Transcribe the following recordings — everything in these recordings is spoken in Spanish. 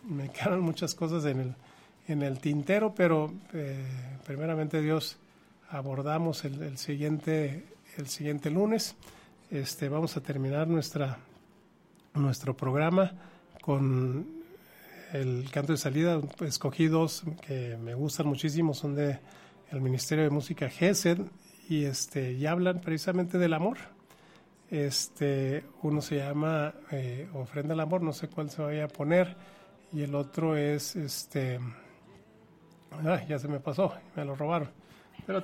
me quedan muchas cosas en el tintero, pero primeramente Dios, abordamos el siguiente lunes. Vamos a terminar nuestro programa con el canto de salida. Escogí dos que me gustan muchísimo, son de el Ministerio de Música Gesed y hablan precisamente del amor. Uno se llama Ofrenda al Amor, no sé cuál se vaya a poner, y el otro es ya se me pasó, me lo robaron. Pero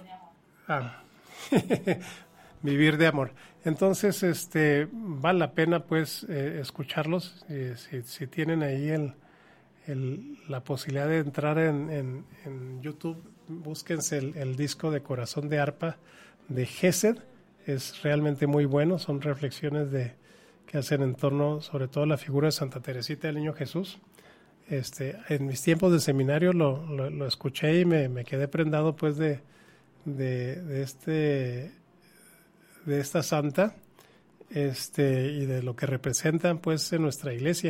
Vivir de Amor. Entonces, vale la pena pues escucharlos. Si tienen ahí la posibilidad de entrar en YouTube, búsquense el disco de Corazón de Arpa de Gesed. Es realmente muy bueno, son reflexiones que hacen en torno sobre todo a la figura de Santa Teresita del Niño Jesús. En mis tiempos de seminario lo escuché y me quedé prendado pues de esta santa y de lo que representan pues en nuestra iglesia.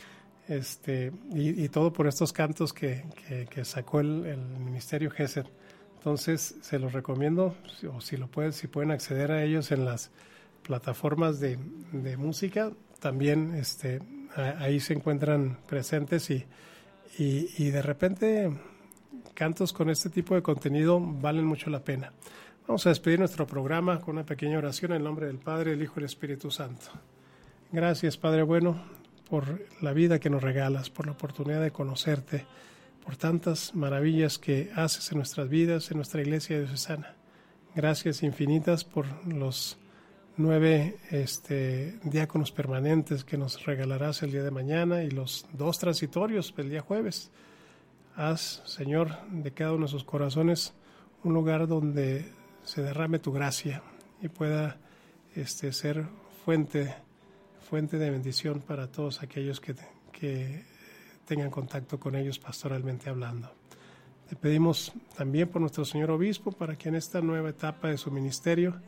Y todo por estos cantos que sacó el Ministerio Gesed. Entonces se los recomiendo, o si pueden acceder a ellos en las plataformas de música, también ahí se encuentran presentes y de repente cantos con este tipo de contenido valen mucho la pena. Vamos a despedir nuestro programa con una pequeña oración en el nombre del Padre, el Hijo y el Espíritu Santo. Gracias, Padre bueno, por la vida que nos regalas, por la oportunidad de conocerte, por tantas maravillas que haces en nuestras vidas, en nuestra iglesia diocesana. Gracias infinitas por los 9 diáconos permanentes que nos regalarás el día de mañana y los 2 transitorios el día jueves. Haz, Señor, de cada uno de sus corazones un lugar donde se derrame tu gracia y pueda ser fuente de bendición para todos aquellos que tengan contacto con ellos pastoralmente hablando. Te pedimos también por nuestro Señor Obispo para que en esta nueva etapa de su ministerio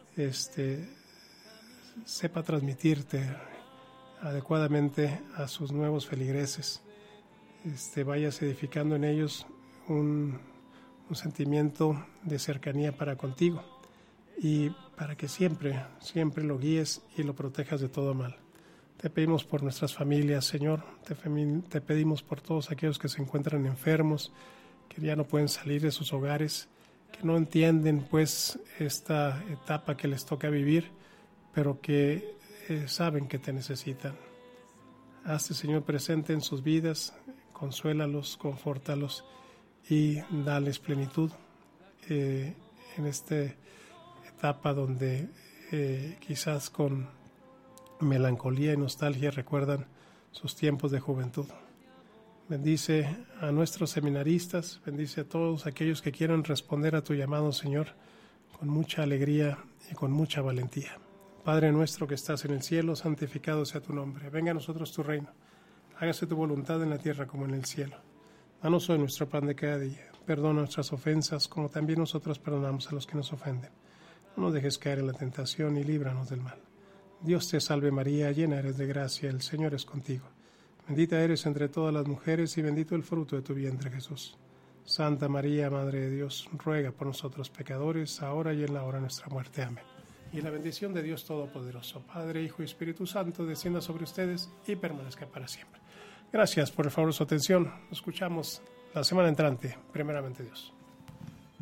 sepa transmitirte adecuadamente a sus nuevos feligreses. Vayas edificando en ellos un sentimiento de cercanía para contigo y para que siempre lo guíes y lo protejas de todo mal. Te pedimos por nuestras familias, Señor, te pedimos por todos aquellos que se encuentran enfermos, que ya no pueden salir de sus hogares, que no entienden pues esta etapa que les toca vivir, pero que saben que te necesitan. Hazte, Señor, presente en sus vidas, consuélalos, confórtalos y dales plenitud en esta etapa donde quizás con melancolía y nostalgia recuerdan sus tiempos de juventud. Bendice a nuestros seminaristas, bendice a todos aquellos que quieran responder a tu llamado, Señor, con mucha alegría y con mucha valentía. Padre nuestro que estás en el cielo, santificado sea tu nombre. Venga a nosotros tu reino. Hágase tu voluntad en la tierra como en el cielo. Danos hoy nuestro pan de cada día. Perdona nuestras ofensas, como también nosotros perdonamos a los que nos ofenden. No nos dejes caer en la tentación y líbranos del mal. Dios te salve María, llena eres de gracia, el Señor es contigo. Bendita eres entre todas las mujeres y bendito el fruto de tu vientre Jesús. Santa María, Madre de Dios, ruega por nosotros pecadores, ahora y en la hora de nuestra muerte. Amén. Y la bendición de Dios Todopoderoso, Padre, Hijo y Espíritu Santo, descienda sobre ustedes y permanezca para siempre. Gracias por el favor de su atención. Nos escuchamos la semana entrante, primeramente Dios.